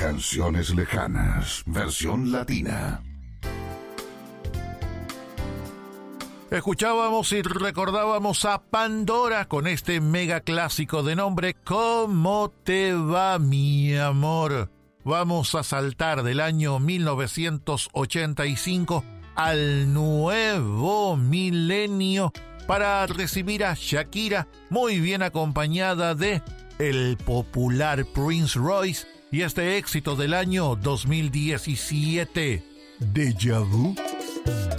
Canciones lejanas, versión latina. Escuchábamos y recordábamos a Pandora con este mega clásico de nombre ¿Cómo te va, mi amor? Vamos a saltar del año 1985 al nuevo milenio para recibir a Shakira, muy bien acompañada de el popular Prince Royce y este éxito del año 2017, Déjà Vu.